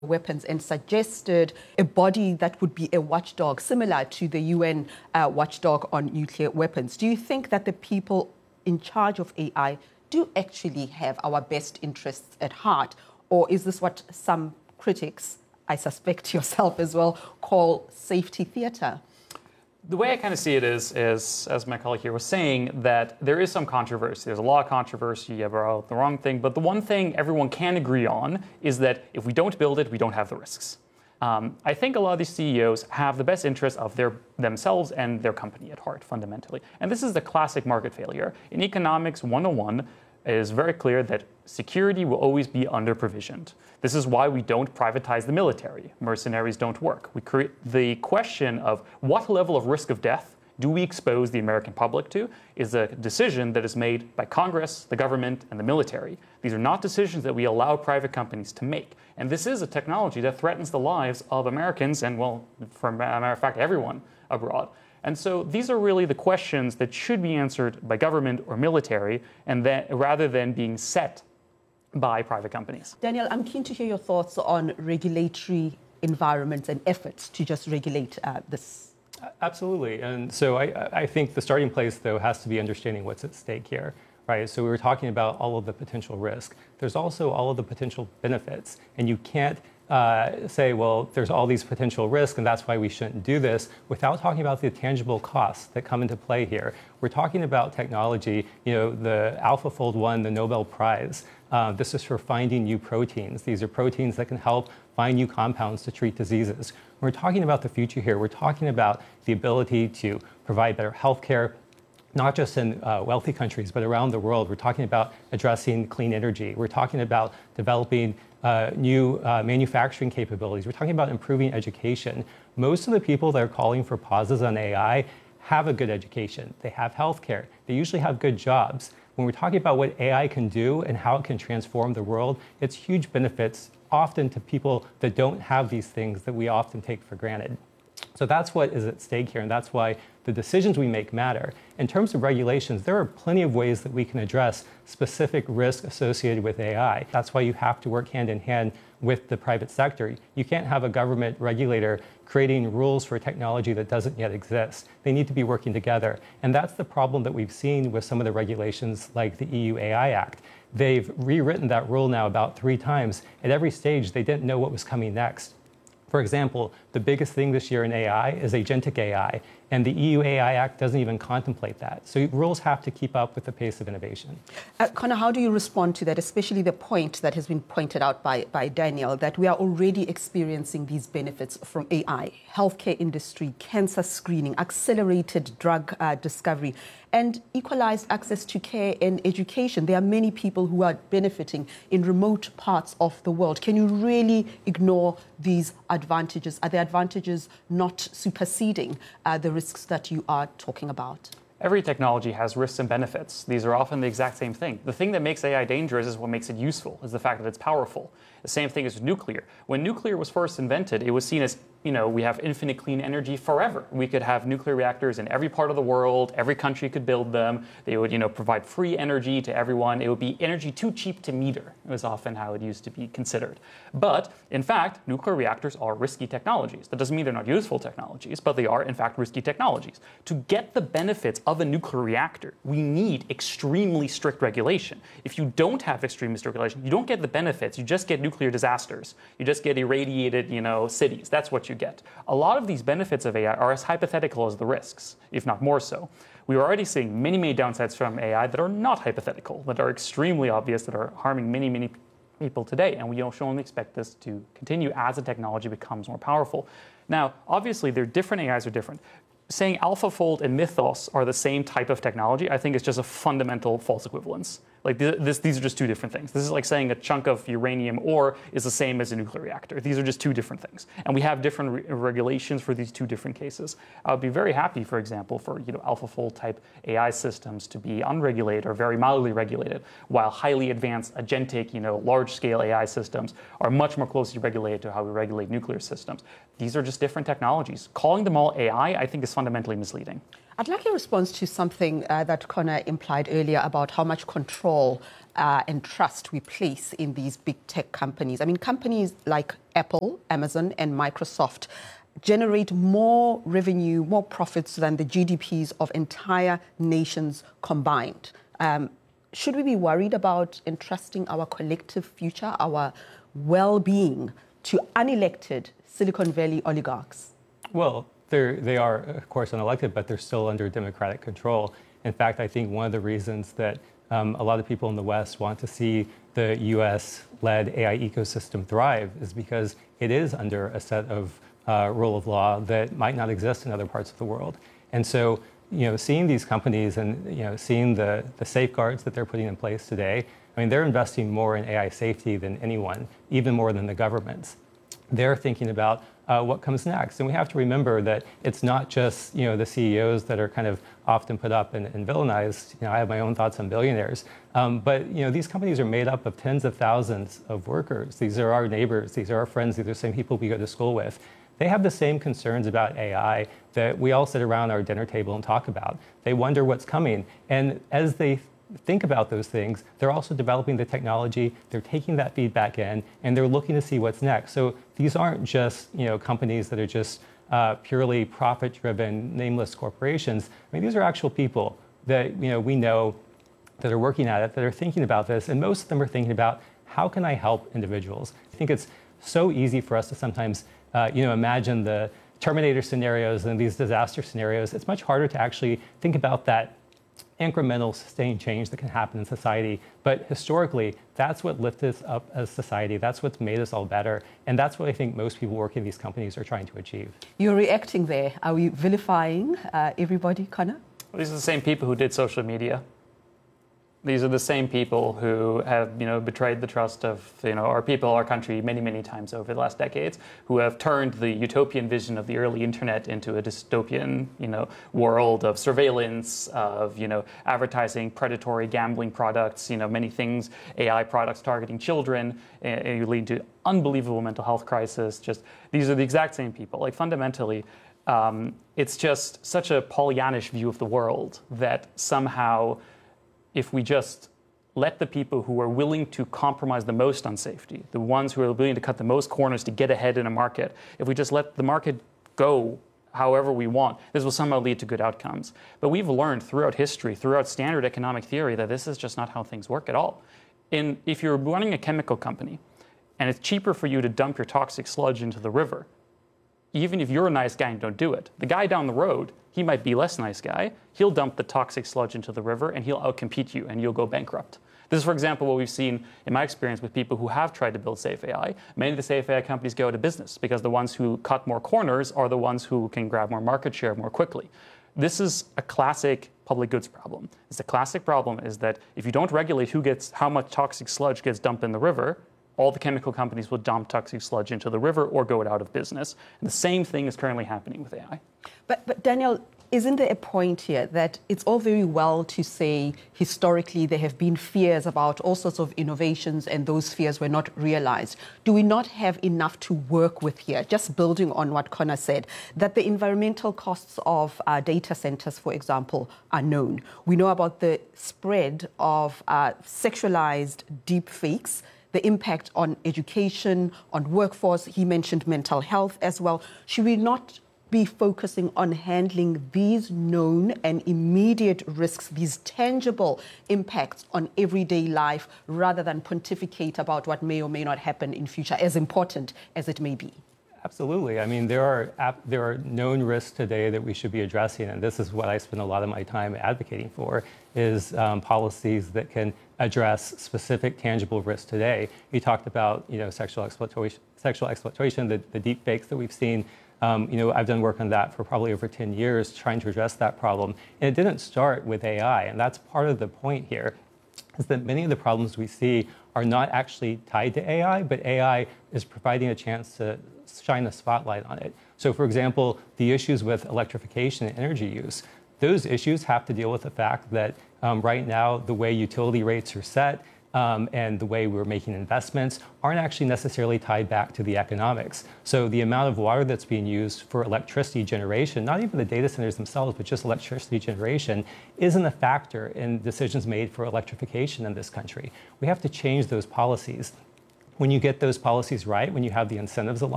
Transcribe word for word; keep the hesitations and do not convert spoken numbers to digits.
weapons and suggested a body that would be a watchdog similar to the U N uh, watchdog on nuclear weapons. Do you think that the people in charge of A I do actually have our best interests at heart? Or is this what some critics, I suspect yourself as well, call safety theatre? The way I kind of see it is, is, as my colleague here was saying, that there is some controversy. There's a lot of controversy about the wrong thing. But the one thing everyone can agree on is that if we don't build it, we don't have the risks. Um, I think a lot of these C E Os have the best interests of their themselves and their company at heart, fundamentally. And this is the classic market failure. In economics one oh one, it is very clear that security will always be under-provisioned. This is why we don't privatize the military. Mercenaries don't work. We create the question of what level of risk of death do we expose the American public to is a decision that is made by Congress, the government, and the military. These are not decisions that we allow private companies to make. And this is a technology that threatens the lives of Americans and, well, for a matter of fact, everyone abroad. And so these are really the questions that should be answered by government or military, and that, rather than being set by private companies. Daniel, I'm keen to hear your thoughts on regulatory environments and efforts to just regulate uh, this. Absolutely. And so I, I think the starting place, though, has to be understanding what's at stake here. Right? So we were talking about all of the potential risk. There's also all of the potential benefits. And you can't uh, say, well, there's all these potential risks, and that's why we shouldn't do this, without talking about the tangible costs that come into play here. We're talking about technology, you know, the AlphaFold won the Nobel Prize. Uh, this is for finding new proteins. These are proteins that can help find new compounds to treat diseases. When we're talking about the future here, we're talking about the ability to provide better healthcare, not just in uh, wealthy countries, but around the world. We're talking about addressing clean energy. We're talking about developing uh, new uh, manufacturing capabilities. We're talking about improving education. Most of the people that are calling for pauses on A I have a good education. They have healthcare. They usually have good jobs. When we're talking about what A I can do and how it can transform the world, it's huge benefits often to people that don't have these things that we often take for granted. So that's what is at stake here, and that's why the decisions we make matter. In terms of regulations, there are plenty of ways that we can address specific risk associated with A I. That's why you have to work hand in hand with the private sector. You can't have a government regulator creating rules for technology that doesn't yet exist. They need to be working together. And that's the problem that we've seen with some of the regulations like the E U A I Act. They've rewritten that rule now about three times. At every stage, they didn't know what was coming next. For example, the biggest thing this year in A I is agentic A I, and the E U A I Act doesn't even contemplate that. So rules have to keep up with the pace of innovation. Uh, Connor, how do you respond to that, especially the point that has been pointed out by, by Daniel, that we are already experiencing these benefits from A I, healthcare industry, cancer screening, accelerated drug uh, discovery, and equalized access to care and education? There are many people who are benefiting in remote parts of the world. Can you really ignore these advantages? Are the advantages not superseding uh, the risks that you are talking about? Every technology has risks and benefits. These are often the exact same thing. The thing that makes A I dangerous is what makes it useful, is the fact that it's powerful. The same thing as with nuclear. When nuclear was first invented, it was seen as, you know, we have infinite clean energy forever. We could have nuclear reactors in every part of the world. Every country could build them. They would, you know, provide free energy to everyone. It would be energy too cheap to meter. It was often how it used to be considered. But, in fact, nuclear reactors are risky technologies. That doesn't mean they're not useful technologies, but they are, in fact, risky technologies. To get the benefits of a nuclear reactor, we need extremely strict regulation. If you don't have extremely strict regulation, you don't get the benefits. You just get nuclear disasters. You just get irradiated, you know, cities. That's what you get. A lot of these benefits of A I are as hypothetical as the risks, if not more so. We are already seeing many, many downsides from A I that are not hypothetical, that are extremely obvious, that are harming many, many people today. And we should only expect this to continue as the technology becomes more powerful. Now, obviously, they're different A Is are different. Saying AlphaFold and Mythos are the same type of technology, I think is just a fundamental false equivalence. Like this, these are just two different things. This is like saying a chunk of uranium ore is the same as a nuclear reactor. These are just two different things. And we have different re regulations for these two different cases. I would be very happy, for example, for you know, AlphaFold type A I systems to be unregulated or very mildly regulated, while highly advanced agentic, you know, large-scale A I systems are much more closely regulated to how we regulate nuclear systems. These are just different technologies. Calling them all A I, I think, is fundamentally misleading. I'd like a response to something uh, that Connor implied earlier about how much control uh, and trust we place in these big tech companies. I mean, companies like Apple, Amazon, and Microsoft generate more revenue, more profits than the G D Ps of entire nations combined. Um, should we be worried about entrusting our collective future, our well-being, to unelected Silicon Valley oligarchs? Well, they're, they are, of course, unelected, but they're still under democratic control. In fact, I think one of the reasons that um, a lot of people in the West want to see the U S-led A I ecosystem thrive is because it is under a set of uh, rule of law that might not exist in other parts of the world. And so, you know, seeing these companies and, you know, seeing the, the safeguards that they're putting in place today, I mean, they're investing more in A I safety than anyone, even more than the governments. They're thinking about uh, what comes next. And we have to remember that it's not just, you know, the C E Os that are kind of often put up and, and villainized. You know, I have my own thoughts on billionaires. Um, but, you know, these companies are made up of tens of thousands of workers. These are our neighbors. These are our friends. These are the same people we go to school with. They have the same concerns about A I that we all sit around our dinner table and talk about. They wonder what's coming. And as they think about those things, they're also developing the technology, they're taking that feedback in, and they're looking to see what's next. So these aren't just, you know, companies that are just uh, purely profit-driven, nameless corporations. I mean, these are actual people that, you know, we know that are working at it, that are thinking about this, and most of them are thinking about, how can I help individuals? I think it's so easy for us to sometimes, uh, you know, imagine the Terminator scenarios and these disaster scenarios. It's much harder to actually think about that incremental, sustained change that can happen in society. But historically, that's what lifted us up as society. That's what's made us all better. And that's what I think most people working in these companies are trying to achieve. You're reacting there. Are we vilifying uh, everybody, Connor? Well, these are the same people who did social media. These are the same people who have, you know, betrayed the trust of, you know, our people, our country many, many times over the last decades, who have turned the utopian vision of the early internet into a dystopian, you know, world of surveillance, of, you know, advertising predatory gambling products, you know, many things, A I products targeting children, and you lead to unbelievable mental health crisis. Just, these are the exact same people. Like, fundamentally, um, it's just such a Pollyannish view of the world that somehow, if we just let the people who are willing to compromise the most on safety, the ones who are willing to cut the most corners to get ahead in a market, if we just let the market go however we want, this will somehow lead to good outcomes. But we've learned throughout history, throughout standard economic theory, that this is just not how things work at all. In, if you're running a chemical company and it's cheaper for you to dump your toxic sludge into the river, even if you're a nice guy and don't do it, the guy down the road, he might be less nice guy. He'll dump the toxic sludge into the river and he'll outcompete you and you'll go bankrupt. This is, for example, what we've seen in my experience with people who have tried to build safe A I. Many of the safe A I companies go out of business because the ones who cut more corners are the ones who can grab more market share more quickly. This is a classic public goods problem. It's a classic problem is that if you don't regulate who gets, how much toxic sludge gets dumped in the river, all the chemical companies will dump toxic sludge into the river or go out of business. And the same thing is currently happening with A I. But, but Daniel, isn't there a point here that it's all very well to say historically there have been fears about all sorts of innovations and those fears were not realized? Do we not have enough to work with here? Just building on what Connor said, that the environmental costs of uh, data centers, for example, are known. We know about the spread of uh, sexualized deep fakes, the impact on education, on workforce. He mentioned mental health as well. Should we not be focusing on handling these known and immediate risks, these tangible impacts on everyday life, rather than pontificate about what may or may not happen in future, as important as it may be? Absolutely. I mean, there are there are known risks today that we should be addressing, and this is what I spend a lot of my time advocating for, is um, policies that can address specific tangible risks today. You talked about, you know, sexual exploitation, sexual exploitation, the, the deep fakes that we've seen. Um, you know, I've done work on that for probably over ten years, trying to address that problem. And it didn't start with A I, and that's part of the point here, is that many of the problems we see are not actually tied to A I, but A I is providing a chance to shine a spotlight on it. So, for example, the issues with electrification and energy use, those issues have to deal with the fact that um, right now the way utility rates are set, um, and the way we're making investments aren't actually necessarily tied back to the economics. So the amount of water that's being used for electricity generation, not even the data centers themselves, but just electricity generation, isn't a factor in decisions made for electrification in this country. We have to change those policies. When you get those policies right, when you have the incentives aligned,